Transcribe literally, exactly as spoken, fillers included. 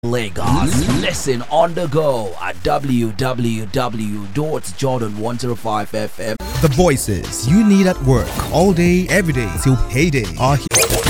Lagos. Listen on the go at w w w dot jordan one oh five f m. The voices you need at work all day, every day till payday are here.